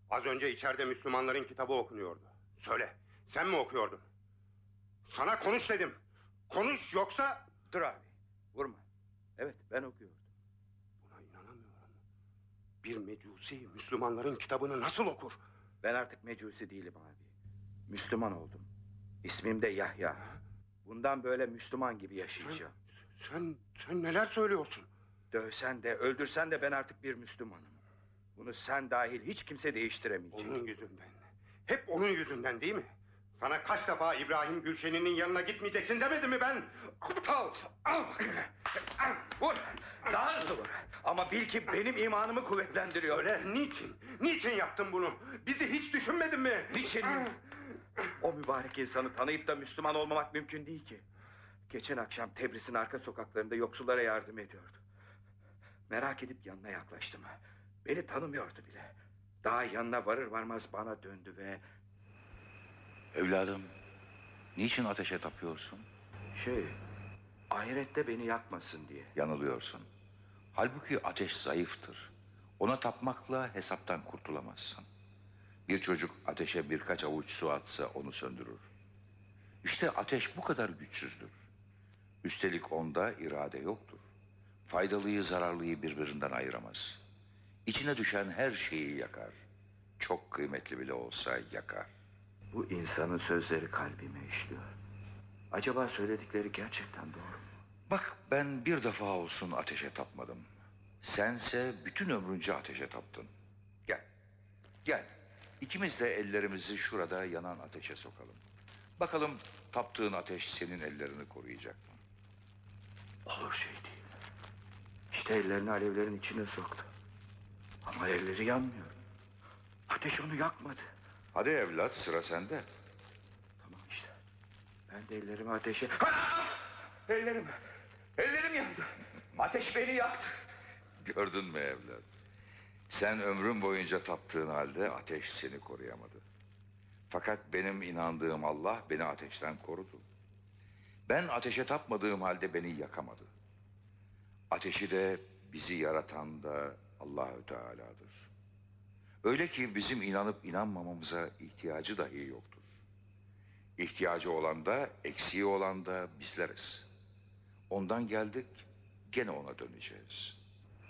Az önce içeride Müslümanların kitabı okunuyordu. Söyle, sen mi okuyordun? Sana konuş dedim. Konuş yoksa... Dur abi, vurma. Evet, ben okuyordum. Buna inanamıyorum. Bir mecusi Müslümanların kitabını nasıl okur? Ben artık mecusi değilim abi. Müslüman oldum. İsmim de Yahya. Bundan böyle Müslüman gibi yaşayacağım. Sen neler söylüyorsun? Dövsen de öldürsen de ben artık bir Müslümanım. Bunu sen dahil hiç kimse değiştiremeyecek. Onun yüzünden. Hep onun yüzünden değil mi? Sana kaç defa İbrahim Gülşen'in yanına gitmeyeceksin demedim mi ben? Aptal! Vur! Daha hızlı vur. Ama bil ki benim imanımı kuvvetlendiriyor. Öyle, niçin? Niçin yaptın bunu? Bizi hiç düşünmedin mi? Niçin mi? O mübarek insanı tanıyıp da Müslüman olmamak mümkün değil ki. Geçen akşam Tebriz'in arka sokaklarında yoksullara yardım ediyordu. Merak edip yanına yaklaştım. Beni tanımıyordu bile. Daha yanına varır varmaz bana döndü ve... Evladım, niçin ateşe tapıyorsun? Ahirette beni yakmasın diye. Yanılıyorsun. Halbuki ateş zayıftır. Ona tapmakla hesaptan kurtulamazsın. Bir çocuk ateşe birkaç avuç su atsa onu söndürür. İşte ateş bu kadar güçsüzdür. Üstelik onda irade yoktur. Faydalıyı zararlıyı birbirinden ayıramaz. İçine düşen her şeyi yakar. Çok kıymetli bile olsa yakar. Bu insanın sözleri kalbime işliyor. Acaba söyledikleri gerçekten doğru mu? Bak, ben bir defa olsun ateşe tapmadım. Sense bütün ömrünce ateşe taptın. Gel. İkimiz de ellerimizi şurada yanan ateşe sokalım. Bakalım taptığın ateş senin ellerini koruyacak mı? Olur şey değil. İşte ellerini alevlerin içine soktu. Ama elleri yanmıyor. Ateş onu yakmadı. Hadi evlat, sıra sende. Tamam işte. Ben de ellerimi ateşe... Ellerim yandı. Ateş beni yaktı. Gördün mü evlat? Sen ömrün boyunca taptığın halde ateş seni koruyamadı. Fakat benim inandığım Allah beni ateşten korudu. Ben ateşe tapmadığım halde beni yakamadı. Ateşi de bizi yaratan da Allahü Teala'dır. Öyle ki bizim inanıp inanmamamıza ihtiyacı dahi yoktur. İhtiyacı olan da eksiği olan da bizleriz. Ondan geldik, gene ona döneceğiz.